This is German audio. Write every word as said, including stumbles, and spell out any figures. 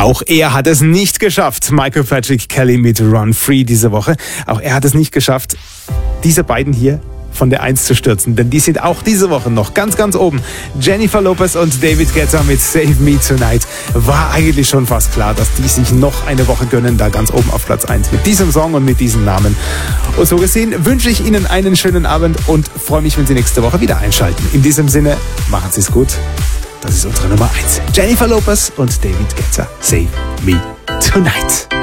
Auch er hat es nicht geschafft. Michael Patrick Kelly mit Run Free diese Woche. Auch er hat es nicht geschafft, diese beiden hier von der Eins zu stürzen, denn die sind auch diese Woche noch ganz, ganz oben. Jennifer Lopez und David Guetta mit Save Me Tonight. War eigentlich schon fast klar, dass die sich noch eine Woche gönnen, da ganz oben auf Platz eins mit diesem Song und mit diesem Namen. Und so gesehen wünsche ich Ihnen einen schönen Abend und freue mich, wenn Sie nächste Woche wieder einschalten. In diesem Sinne, machen Sie es gut. Das ist unsere Nummer eins. Jennifer Lopez und David Guetta, Save Me Tonight.